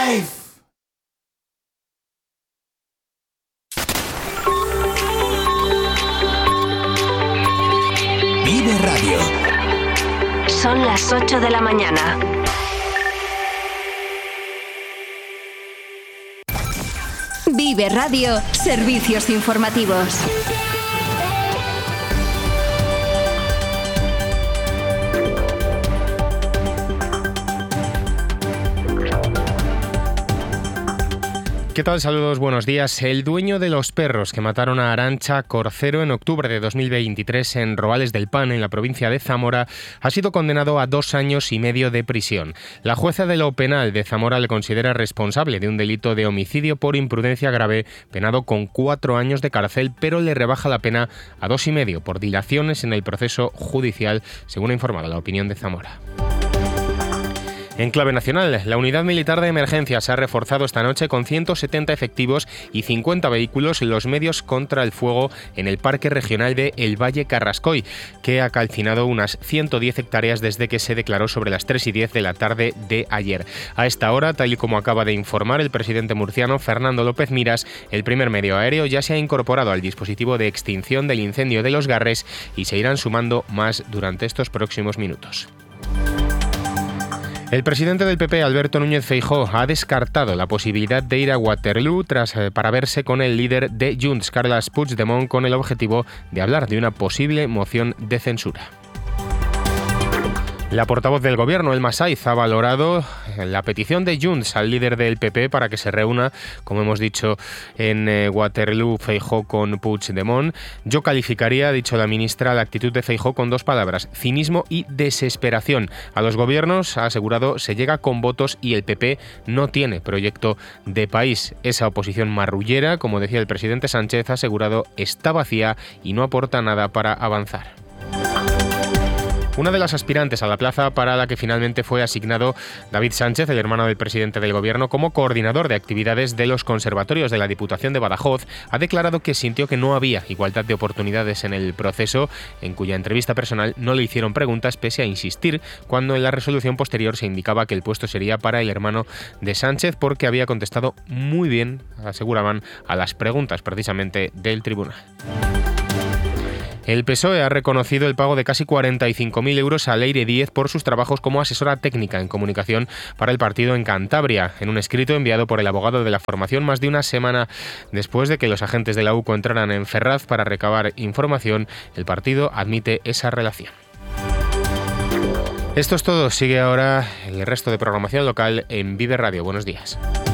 Vive Radio. Son las 8 de la mañana. Vive Radio, servicios informativos. ¿Qué tal? Saludos, buenos días. El dueño de los perros que mataron a Arantxa Corcero en octubre de 2023 en Roales del Pan, en la provincia de Zamora, ha sido condenado a 2 años y medio de prisión. La jueza de lo penal de Zamora le considera responsable de un delito de homicidio por imprudencia grave, penado con 4 años de cárcel, pero le rebaja la pena a 2 y medio por dilaciones en el proceso judicial, según ha informado La Opinión de Zamora. En clave nacional, la Unidad Militar de Emergencias ha reforzado esta noche con 170 efectivos y 50 vehículos los medios contra el fuego en el Parque Regional de El Valle Carrascoy, que ha calcinado unas 110 hectáreas desde que se declaró sobre las 3:10 de la tarde de ayer. A esta hora, tal y como acaba de informar el presidente murciano Fernando López Miras, el primer medio aéreo ya se ha incorporado al dispositivo de extinción del incendio de Los Garres y se irán sumando más durante estos próximos minutos. El presidente del PP, Alberto Núñez Feijóo, ha descartado la posibilidad de ir a Waterloo para verse con el líder de Junts, Carles Puigdemont, con el objetivo de hablar de una posible moción de censura. La portavoz del Gobierno, Elma Saiz, ha valorado la petición de Junts al líder del PP para que se reúna, como hemos dicho, en Waterloo Feijóo con Puigdemont. Yo calificaría, ha dicho la ministra, la actitud de Feijóo con 2 palabras: cinismo y desesperación. A los gobiernos, ha asegurado, se llega con votos y el PP no tiene proyecto de país. Esa oposición marrullera, como decía el presidente Sánchez, ha asegurado, está vacía y no aporta nada para avanzar. Una de las aspirantes a la plaza para la que finalmente fue asignado David Sánchez, el hermano del presidente del Gobierno, como coordinador de actividades de los conservatorios de la Diputación de Badajoz, ha declarado que sintió que no había igualdad de oportunidades en el proceso, en cuya entrevista personal no le hicieron preguntas, pese a insistir cuando en la resolución posterior se indicaba que el puesto sería para el hermano de Sánchez, porque había contestado muy bien, aseguraban, a las preguntas precisamente del tribunal. El PSOE ha reconocido el pago de casi 45.000 euros a Leire Díez por sus trabajos como asesora técnica en comunicación para el partido en Cantabria. En un escrito enviado por el abogado de la formación más de una semana después de que los agentes de la UCO entraran en Ferraz para recabar información, el partido admite esa relación. Esto es todo. Sigue ahora el resto de programación local en Vive Radio. Buenos días.